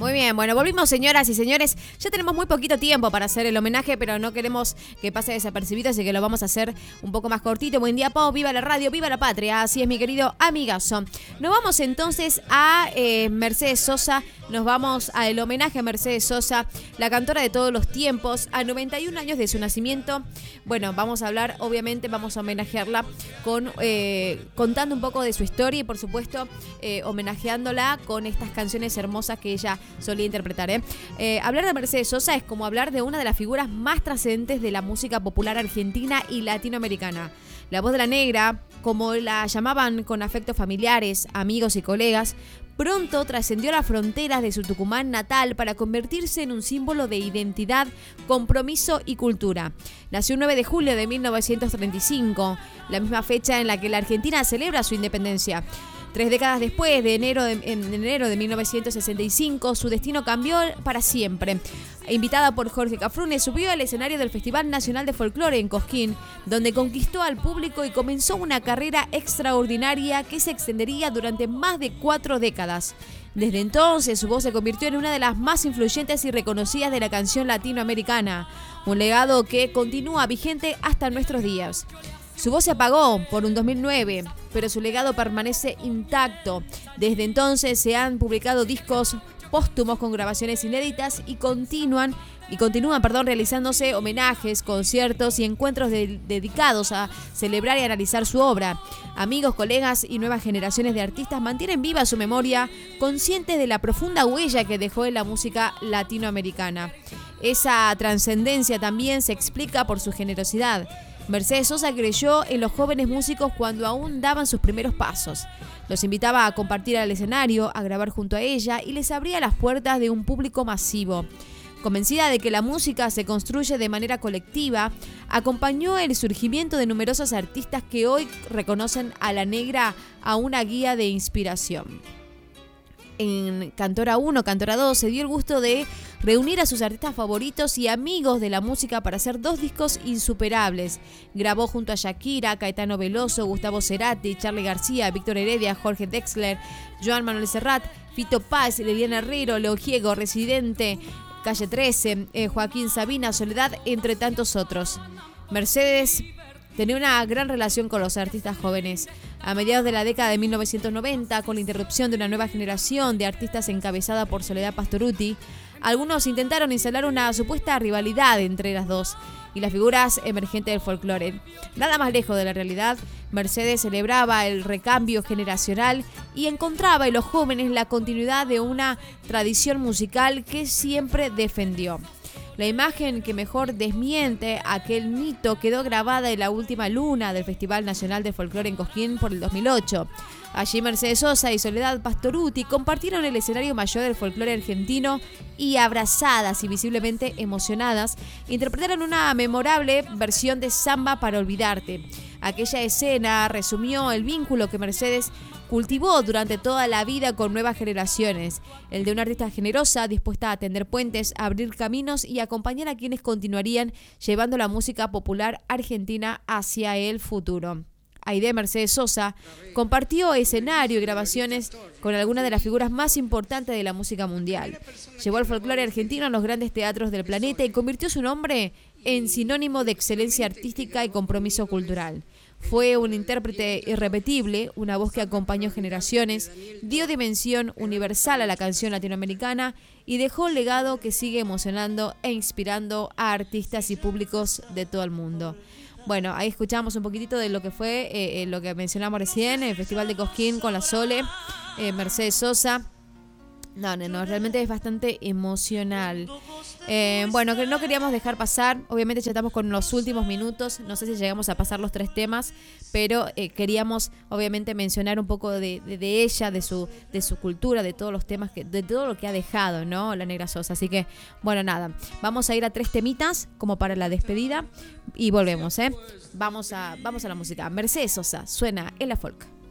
Muy bien, bueno, volvimos, señoras y señores. Ya tenemos muy poquito tiempo para hacer el homenaje, pero no queremos que pase desapercibido, así que lo vamos a hacer un poco más cortito. Buen día, Pau, viva la radio, viva la patria. Así es, mi querido amigazo. Nos vamos entonces a Mercedes Sosa. Nos vamos al homenaje a Mercedes Sosa, la cantora de todos los tiempos, a 91 años de su nacimiento. Bueno, vamos a hablar, obviamente, vamos a homenajearla contando un poco de su historia y, por supuesto, homenajeándola con estas canciones hermosas que ella solía interpretar. Hablar de Mercedes Sosa es como hablar de una de las figuras más trascendentes de la música popular argentina y latinoamericana. La voz de la negra, como la llamaban con afectos familiares, amigos y colegas, pronto trascendió las fronteras de su Tucumán natal para convertirse en un símbolo de identidad, compromiso y cultura. Nació el 9 de julio de 1935, la misma fecha en la que la Argentina celebra su independencia. 3 décadas después, en enero de 1965, su destino cambió para siempre. Invitada por Jorge Cafrune, subió al escenario del Festival Nacional de Folclore en Cosquín, donde conquistó al público y comenzó una carrera extraordinaria que se extendería durante más de 4 décadas. Desde entonces, su voz se convirtió en una de las más influyentes y reconocidas de la canción latinoamericana, un legado que continúa vigente hasta nuestros días. Su voz se apagó por un 2009, pero su legado permanece intacto. Desde entonces se han publicado discos póstumos con grabaciones inéditas y continúan realizándose homenajes, conciertos y encuentros dedicados a celebrar y analizar su obra. Amigos, colegas y nuevas generaciones de artistas mantienen viva su memoria, conscientes de la profunda huella que dejó en la música latinoamericana. Esa trascendencia también se explica por su generosidad. Mercedes Sosa creyó en los jóvenes músicos cuando aún daban sus primeros pasos. Los invitaba a compartir al escenario, a grabar junto a ella y les abría las puertas de un público masivo. Convencida de que la música se construye de manera colectiva, acompañó el surgimiento de numerosos artistas que hoy reconocen a la negra a una guía de inspiración. En Cantora 1, Cantora 2 se dio el gusto de reunir a sus artistas favoritos y amigos de la música para hacer 2 discos insuperables. Grabó junto a Shakira, Caetano Veloso, Gustavo Cerati, Charly García, Víctor Heredia, Jorge Drexler, Joan Manuel Serrat, Fito Páez, Liliana Herrero, Leo Gieco, Residente, Calle 13, Joaquín Sabina, Soledad, entre tantos otros. Mercedes tenía una gran relación con los artistas jóvenes. A mediados de la década de 1990, con la interrupción de una nueva generación de artistas encabezada por Soledad Pastorutti, algunos intentaron instalar una supuesta rivalidad entre las dos y las figuras emergentes del folclore. Nada más lejos de la realidad, Mercedes celebraba el recambio generacional y encontraba en los jóvenes la continuidad de una tradición musical que siempre defendió. La imagen que mejor desmiente aquel mito quedó grabada en la última luna del Festival Nacional de Folclore en Cosquín por el 2008. Allí Mercedes Sosa y Soledad Pastorutti compartieron el escenario mayor del folclore argentino y, abrazadas y visiblemente emocionadas, interpretaron una memorable versión de Samba para Olvidarte. Aquella escena resumió el vínculo que Mercedes cultivó durante toda la vida con nuevas generaciones, el de una artista generosa, dispuesta a tender puentes, a abrir caminos y acompañar a quienes continuarían llevando la música popular argentina hacia el futuro. Aide Mercedes Sosa compartió escenario y grabaciones con algunas de las figuras más importantes de la música mundial. Llevó el folclore argentino a los grandes teatros del planeta y convirtió su nombre en sinónimo de excelencia artística y compromiso cultural. Fue un intérprete irrepetible, una voz que acompañó generaciones, dio dimensión universal a la canción latinoamericana y dejó un legado que sigue emocionando e inspirando a artistas y públicos de todo el mundo. Bueno, ahí escuchamos un poquitito de lo que fue lo que mencionamos recién, el Festival de Cosquín con la Sole, Mercedes Sosa. No, realmente es bastante emocional. Bueno, que no queríamos dejar pasar, obviamente ya estamos con los últimos minutos, no sé si llegamos a pasar los 3 temas, pero queríamos obviamente mencionar un poco de ella, de su cultura, de todos los temas, de todo lo que ha dejado, ¿no? La Negra Sosa. Así que, bueno, nada, vamos a ir a 3 temitas como para la despedida y volvemos, Vamos a la música. Mercedes Sosa, suena en la folk.